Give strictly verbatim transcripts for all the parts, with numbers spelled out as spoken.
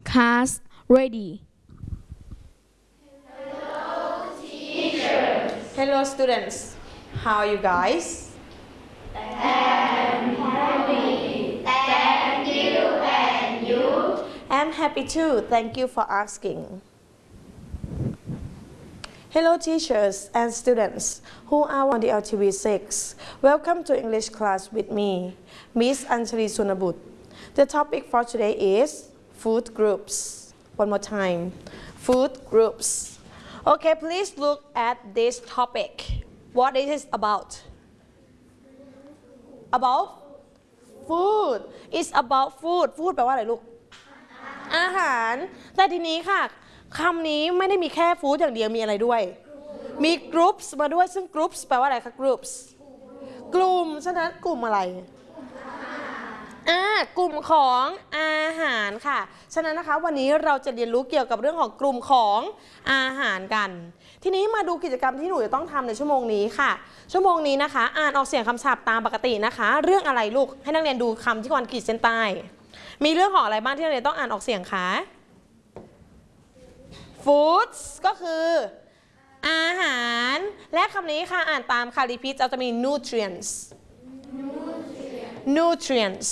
Class ready. Hello, teachers. Hello, students. How are you guys? I'm happy. Thank you, and you? I'm happy too. Thank you for asking. Hello, teachers and students who are on the L T V six. Welcome to English class with me, Miss Anjali Sunabut. The topic for today is food groups. One more time, food groups. Okay, please look at this topic. What is it about? About food. It's about food. Food แปลว่าอะไรลูก อาหาร แต่ทีนี้ค่ะคำนี้ไม่ได้มีแค่ฟู้ดอย่างเดียวมีอะไรด้วย มี groups มาด้วยซึ่ง groups แปลว่าอะไรคะ groups กลุ่มฉะนั้นกลุ่มอะไรอ่ากลุ่มของอาหารค่ะฉะนั้นนะคะวันนี้เราจะเรียนรู้เกี่ยวกับเรื่องของกลุ่มของอาหารกันทีนี้มาดูกิจกรรมที่หนูจะต้องทำในชั่วโมงนี้ค่ะชั่วโมงนี้นะคะอ่านออกเสียงคำศัพท์ตามปกตินะคะเรื่องอะไรลูกให้นักเรียนดูคำที่ก่อนขีดเส้นใต้มีเรื่องของอะไรบ้างที่นักเรียนต้องอ่านออกเสียงคะ foods ก็คืออาหารและคำนี้ค่ะอ่านตามค่ะ repeat เราจะมี nutrients nutrients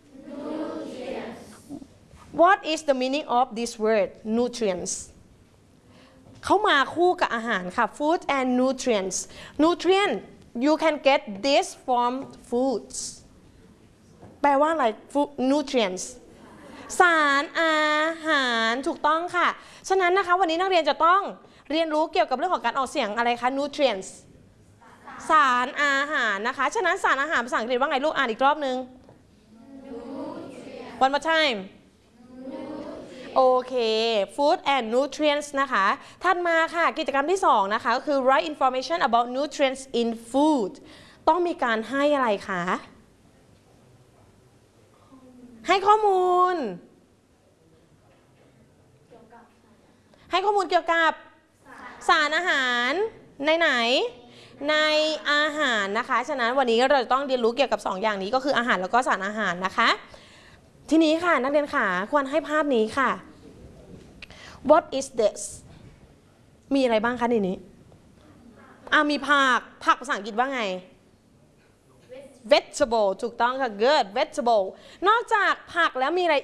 What is the meaning of this word nutrients เขามาคู่กับอาหารค่ะ food and nutrients nutrient you can get this from foods แปลว่าอะไร food nutrients สารอาหารถูกต้องค่ะฉะนั้นนะคะวันนี้นักเรียนจะต้องเรียนรู้เกี่ยวกับเรื่องของการออกเสียงอะไรคะ nutrients สารอาหารนะคะฉะนั้นสารอาหารภาษาอังกฤษว่าไงลูกอ่านอีกรอบนึง One more timeโอเค food and nutrients นะคะถัดมาค่ะกิจกรรมที่สองนะคะก็คือ write information about nutrients in food ต้องมีการให้อะไรคะให้ข้อมูลให้ข้อมูลเกี่ยวกับสารอาหารในไหนในอาหารนะคะฉะนั้นวันนี้เราจะต้องเรียนรู้เกี่ยวกับสองอย่างนี้ก็คืออาหารแล้วก็สารอาหารนะคะทีนี้ค่ะนักเรียนค่ะควรให้ภาพนี้ค่ะ What is this มีอะไรบ้างคะในนี้อ่ามีผักผักภาษาอังกฤษว่าไง vegetable ถูกต้องค่ะ good vegetable นอกจากผักแล้วมีอะไร